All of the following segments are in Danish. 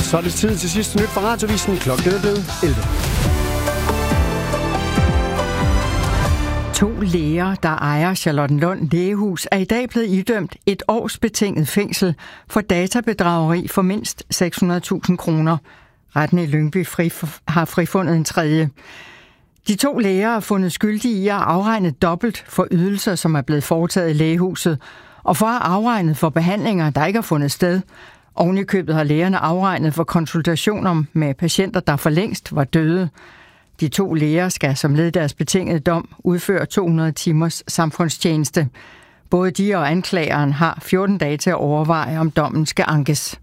Så er det tid til sidste nyt fra Radiovisen. Klokken er blevet 11. 2 læger, der ejer Charlottenlund Lægehus, er i dag blevet idømt 1 års betinget fængsel for databedrageri for mindst 600.000 kroner. Retten i Lyngby har frifundet en tredje. De 2 læger er fundet skyldige i at afregne dobbelt for ydelser, som er blevet foretaget i lægehuset, og for at afregne for behandlinger, der ikke har fundet sted. Oven i købet har lægerne afregnet for konsultationer med patienter, der for længst var døde. De 2 læger skal som led i deres betingede dom udføre 200 timers samfundstjeneste. Både de og anklageren har 14 dage til at overveje, om dommen skal ankes.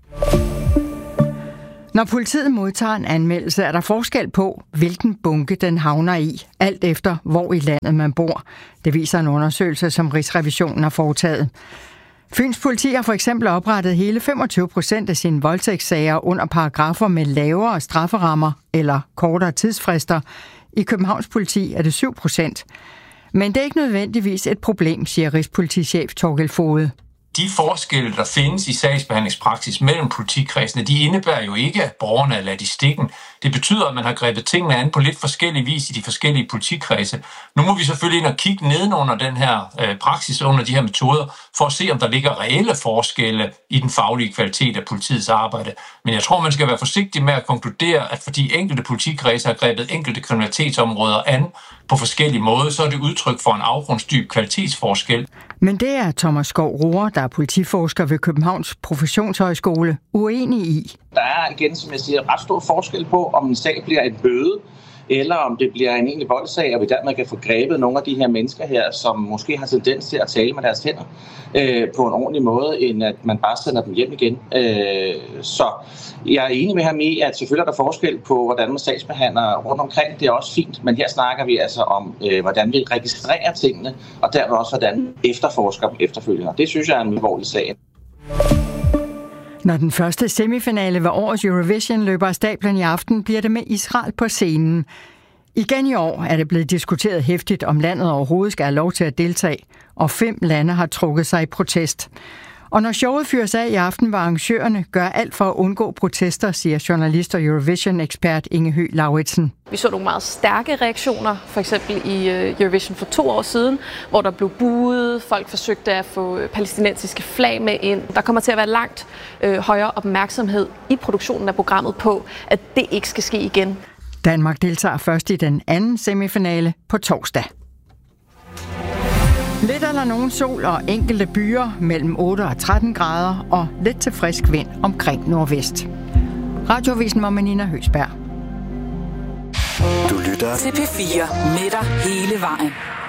Når politiet modtager en anmeldelse, er der forskel på, hvilken bunke den havner i, alt efter hvor i landet man bor. Det viser en undersøgelse, som Rigsrevisionen har foretaget. Fyns politi har for eksempel oprettet hele 25% af sine voldtægtssager under paragrafer med lavere strafferammer eller kortere tidsfrister. I Københavns politi er det 7%. Men det er ikke nødvendigvis et problem, siger Rigspolitichef Torkel Foged. De forskelle, der findes i sagsbehandlingspraksis mellem politikredsene, de indebærer jo ikke, at borgerne er ladt i stikken. Det betyder, at man har grebet tingene an på lidt forskellig vis i de forskellige politikredse. Nu må vi selvfølgelig ind og kigge nedenunder den her praksis, under de her metoder, for at se, om der ligger reelle forskelle i den faglige kvalitet af politiets arbejde. Men jeg tror, man skal være forsigtig med at konkludere, at fordi enkelte politikredse har grebet enkelte kriminalitetsområder an på forskellige måder, så er det udtryk for en afgrundsdyb kvalitetsforskel. Men det er Thomas Skov Rohrer, der er politiforsker ved Københavns Professionshøjskole, uenig i. Der er igen, som jeg siger, ret stor forskel på, om en sag bliver en bøde, eller om det bliver en egentlig voldssag, og vi dermed kan få grebet nogle af de her mennesker her, som måske har tendens til at tale med deres hænder på en ordentlig måde, end at man bare sender dem hjem igen. Så jeg er enig med ham i, at selvfølgelig er der forskel på, hvordan man sagsbehandler rundt omkring. Det er også fint, men her snakker vi altså om, hvordan vi registrerer tingene, og dermed også, hvordan efterforsker dem efterfølgende. Det synes jeg er en alvorlig sag. Når den første semifinale ved årets Eurovision løber af stablen i aften, bliver det med Israel på scenen. Igen i år er det blevet diskuteret heftigt, om landet overhovedet skal have lov til at deltage, og 5 lande har trukket sig i protest. Og når showet fyres af i aften, vil arrangørerne gøre alt for at undgå protester, siger journalist og Eurovision-ekspert Inge Høgh Lauritsen. Vi så nogle meget stærke reaktioner, for eksempel i Eurovision for 2 år siden, hvor der blev buet, folk forsøgte at få palæstinensiske flag med ind. Der kommer til at være langt højere opmærksomhed i produktionen af programmet på, at det ikke skal ske igen. Danmark deltager først i den anden semifinale på torsdag. Lidt eller nogen sol og enkelte byer mellem 8 og 13 grader og lidt til frisk vind omkring nordvest. Radioavisen var med Nina Høsberg. Du lytter til P4 med dig hele vejen.